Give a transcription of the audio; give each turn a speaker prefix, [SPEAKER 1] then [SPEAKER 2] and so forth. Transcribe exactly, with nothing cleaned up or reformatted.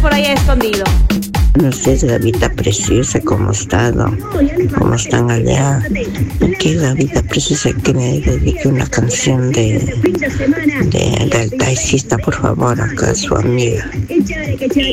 [SPEAKER 1] por ahí escondido.
[SPEAKER 2] Buenos días, Gavita preciosa, ¿cómo están? ¿No? ¿Cómo están allá? Aquí, Gavita preciosa, que me dedique una canción de, de del taxista, por favor, acá su amiga.